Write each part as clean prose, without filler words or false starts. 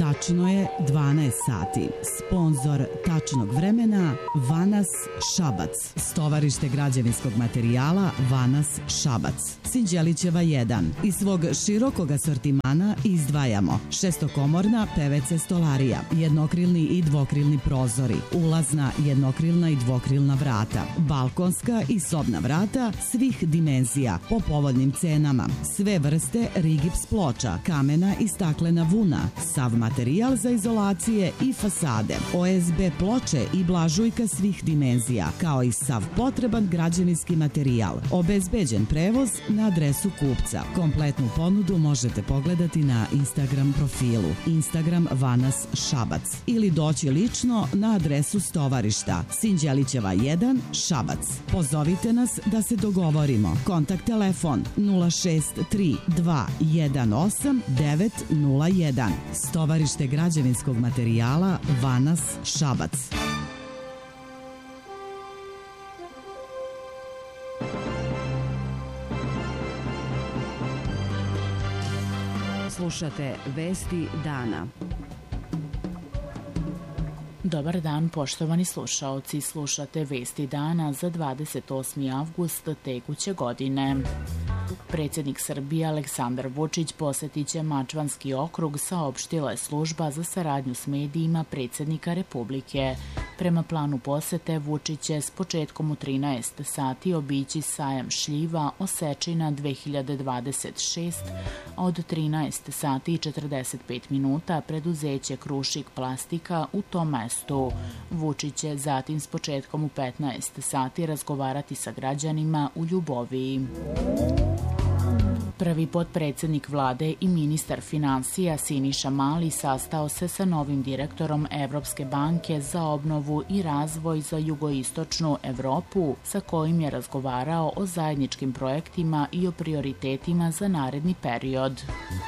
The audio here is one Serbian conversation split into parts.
Tačno je 12 sati. Sponzor tačnog vremena Vanas Šabac. Stovarište građevinskog materijala Vanas Šabac. Sinđelićeva 1. Iz svog širokog asortimana izdvajamo šestokomorna PVC stolarija, jednokrilni i dvokrilni prozori, ulazna, jednokrilna i dvokrilna vrata, balkonska i sobna vrata svih dimenzija po povoljnim cenama, sve vrste rigips ploča, kamena i staklena vuna, sav materijal za izolacije i fasade, OSB ploče i blažujka svih dimenzija, kao i sav potreban građevinski materijal. Obezbeđen prevoz na adresu kupca. Kompletnu ponudu možete pogledati na Instagram profilu Instagram Vanas Šabac ili doći lično na adresu stovarišta Sinđelićeva 1 Šabac. Pozovite nas da se dogovorimo. Kontakt telefon 063 218 901. Stovarište građevinskog materijala Vanas Šabac. Slušate Vesti dana. Dobar dan, poštovani slušaoci. Slušate Vesti dana za 28. avgust tekuće godine. Predsjednik Srbije Aleksandar Vučić posetit će Mačvanski okrug, saopštila je služba za saradnju s medijima predsjednika Republike. Prema planu posete, Vučić će s početkom u 13 sati obići sajam šljiva Osečina 2026, a od 13 sati i 45 minuta preduzeće Krušik plastika u tom mestu. Vučić će zatim s početkom u 15 sati razgovarati sa građanima u Ljuboviji. Prvi potpredsjednik vlade i ministar finansija Siniša Mali sastao se sa novim direktorom Evropske banke za obnovu i razvoj za jugoistočnu Evropu, sa kojim je razgovarao o zajedničkim projektima i o prioritetima za naredni period.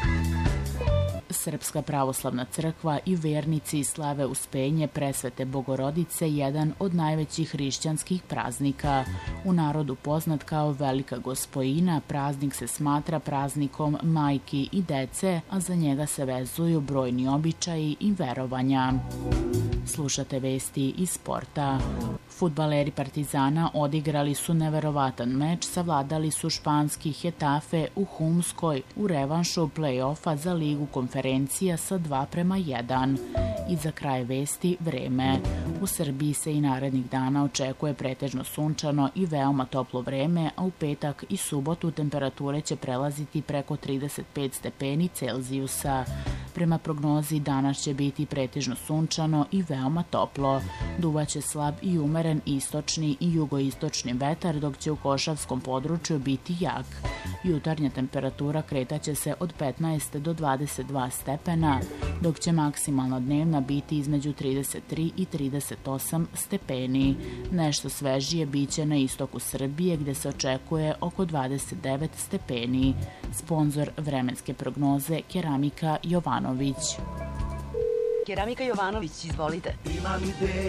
Srpska pravoslavna crkva i vernici slave Uspenje Presvete Bogorodice, jedan od najvećih hrišćanskih praznika. U narodu poznat kao Velika Gospojina, praznik se smatra praznikom majki i dece, a za njega se vezuju brojni običaji i verovanja. Slušate vesti iz sporta. Fudbaleri Partizana odigrali su neverovatan meč, savladali su španski Hetafe u Humskoj u revanšu play-offa za Ligu konferencija sa 2:1. I za kraj vesti vreme. U Srbiji se i narednih dana očekuje pretežno sunčano i veoma toplo vreme, a u petak i subotu temperature će prelaziti preko 35 stepeni Celzijusa. Prema prognozi danas će biti pretežno sunčano i veoma toplo. Duvaće slab i umeren istočni i jugoistočni vetar, dok će u Košavskom području biti jak. Jutarnja temperatura kretaće se od 15 do 22 stepena, dok će maksimalna dnevna biti između 33 i 38 stepeni. Nešto svežije biće na istoku Srbije, gde se očekuje oko 29 stepeni. Sponzor vremenske prognoze Keramika Jovanović. Keramika Jovanović, izvolite. Imam ideju